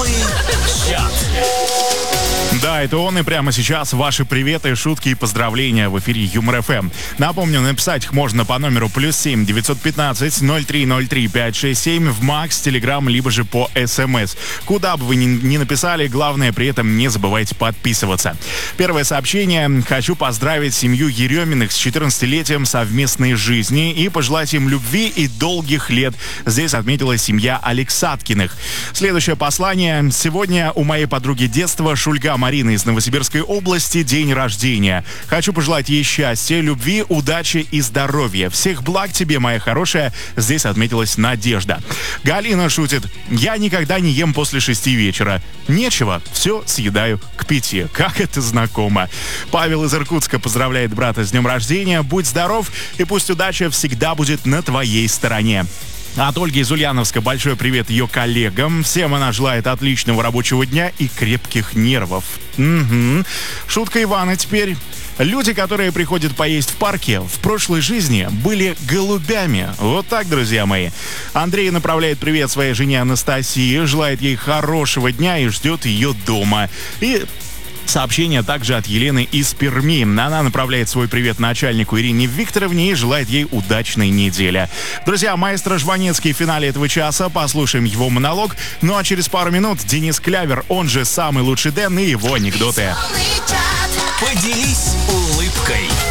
Целый чат. Да, это он, и прямо сейчас ваши приветы, шутки и поздравления в эфире Юмор ФМ. Напомню, написать их можно по номеру +7 915 0303 567 в Макс, Телеграм, либо же по СМС. Куда бы вы ни написали, главное при этом не забывайте подписываться. Первое сообщение. Хочу поздравить семью Ереминых с 14-летием совместной жизни и пожелать им любви и долгих лет. Здесь отметила семья Алексаткиных. Следующее послание. Сегодня у моей подруги детства Шульга Марины из Новосибирской области день рождения. Хочу пожелать ей счастья, любви, удачи и здоровья. Всех благ тебе, моя хорошая. Здесь отметилась Надежда. Галина шутит. Я никогда не ем после 6 вечера. Нечего, все съедаю к 5. Как это знакомо. Павел из Иркутска поздравляет брата с днем рождения. Будь здоров, и пусть удача всегда будет на твоей стороне. От Ольги из Ульяновска большой привет ее коллегам. Всем она желает отличного рабочего дня и крепких нервов. Угу. Шутка Ивана теперь. Люди, которые приходят поесть в парке, в прошлой жизни были голубями. Вот так, друзья мои. Андрей направляет привет своей жене Анастасии, желает ей хорошего дня и ждет ее дома. И сообщение также от Елены из Перми. Она направляет свой привет начальнику Ирине Викторовне и желает ей удачной недели. Друзья, маэстро Жванецкий в финале этого часа. Послушаем его монолог. Ну а через пару минут Денис Клявер, он же самый лучший Дэн, и его анекдоты. Поделись улыбкой.